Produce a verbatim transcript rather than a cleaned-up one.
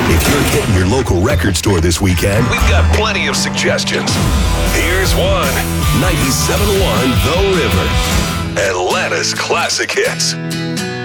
If you're hitting your local record store this weekend, we've got plenty of suggestions. Here's one. ninety-seven point one The River. Atlanta's classic hits.